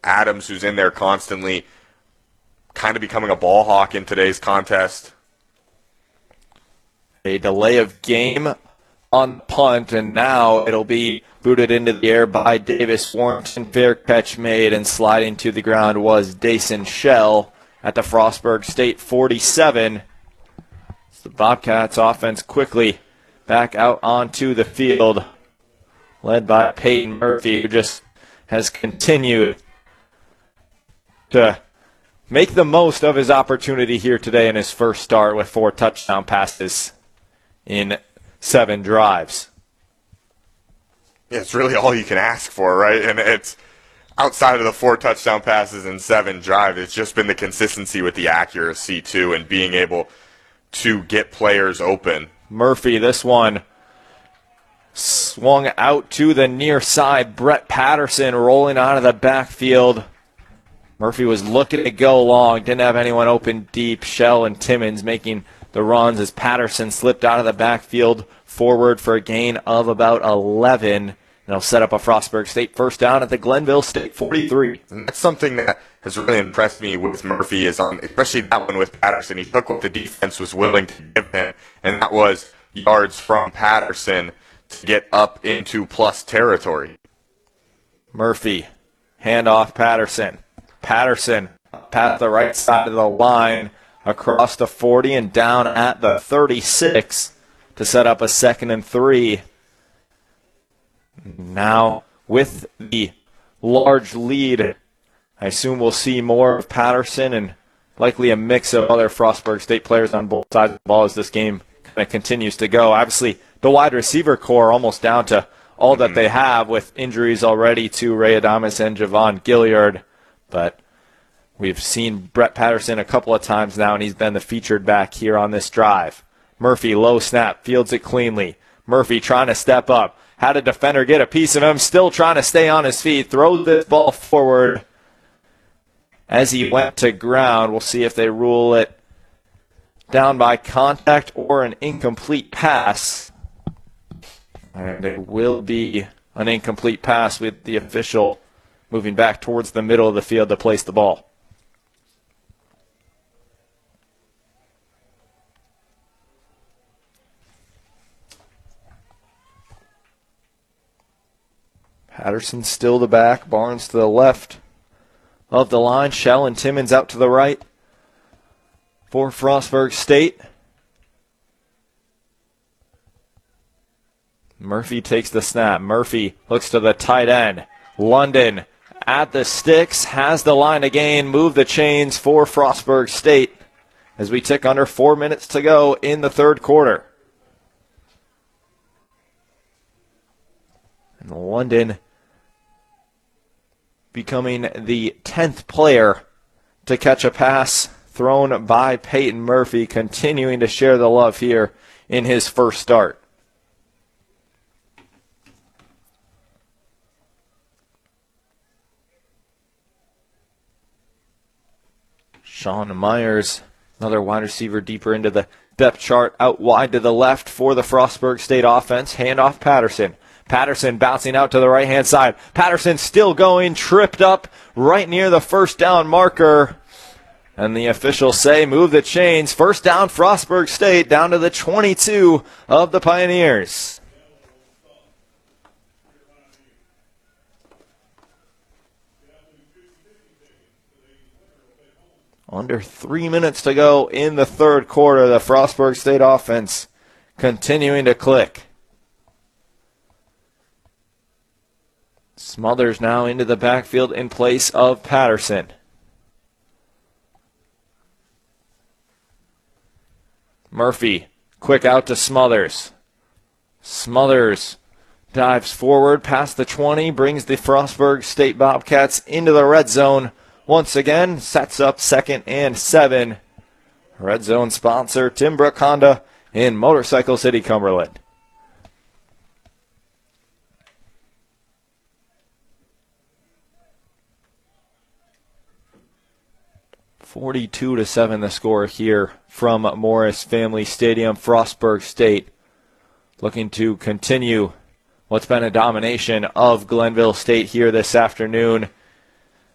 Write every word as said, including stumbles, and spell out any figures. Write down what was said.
Adams, who's in there constantly, kind of becoming a ball hawk in today's contest. A delay of game on punt, and now it'll be booted into the air by Davis Warrington. Fair catch made, and sliding to the ground was Dason Shell at the Frostburg State forty-seven. The Bobcats offense quickly back out onto the field, led by Peyton Murphy, who just has continued to make the most of his opportunity here today in his first start with four touchdown passes in seven drives. Yeah, it's really all you can ask for, right? And it's outside of the four touchdown passes and seven drives, it's just been the consistency with the accuracy, too, and being able to get players open. Murphy, this one swung out to the near side. Brett Patterson rolling out of the backfield. Murphy was looking to go long, didn't have anyone open deep. Shell and Timmons making the runs as Patterson slipped out of the backfield forward for a gain of about eleven. And they'll set up a Frostburg State first down at the Glenville State forty-three. And that's something that has really impressed me with Murphy, is on, especially that one with Patterson. He took what the defense was willing to give him, and that was yards from Patterson to get up into plus territory. Murphy, handoff Patterson. Patterson past the right side of the line, across the forty and down at the thirty-six to set up a second and three. Now with the large lead, I assume we'll see more of Patterson and likely a mix of other Frostburg State players on both sides of the ball as this game kind of continues to go. Obviously, the wide receiver core almost down to all mm-hmm. that they have, with injuries already to Ray Adamas and Javon Gilliard. But we've seen Brett Patterson a couple of times now, and he's been the featured back here on this drive. Murphy, low snap, fields it cleanly. Murphy trying to step up. Had a defender get a piece of him, still trying to stay on his feet. Throws this ball forward as he went to ground. We'll see if they rule it down by contact or an incomplete pass. And it will be an incomplete pass, with the official moving back towards the middle of the field to place the ball. Patterson still the back, Barnes to the left of the line, Shell and Timmons out to the right for Frostburg State. Murphy takes the snap. Murphy looks to the tight end. London at the sticks, has the line again, move the chains for Frostburg State as we tick under four minutes to go in the third quarter. And London becoming the tenth player to catch a pass thrown by Peyton Murphy, continuing to share the love here in his first start. Sean Myers, another wide receiver deeper into the depth chart, out wide to the left for the Frostburg State offense. Handoff Patterson. Patterson bouncing out to the right-hand side. Patterson still going, tripped up right near the first down marker. And the officials say move the chains. First down, Frostburg State, down to the twenty-two of the Pioneers. Under three minutes to go in the third quarter. The Frostburg State offense continuing to click. Smothers now into the backfield in place of Patterson. Murphy, quick out to Smothers. Smothers dives forward past the twenty, brings the Frostburg State Bobcats into the red zone. Once again, sets up second and seven. Red zone sponsor, Timbrook Honda in Motorcycle City, Cumberland. forty-two to seven the score here from Morris Family Stadium. Frostburg State looking to continue what's been a domination of Glenville State here this afternoon.